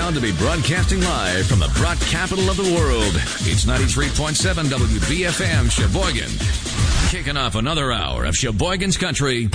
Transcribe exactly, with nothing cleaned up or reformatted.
proud to be broadcasting live from the Brock capital of the world. It's ninety-three point seven W B F M Sheboygan. Kicking off another hour of Sheboygan's Country.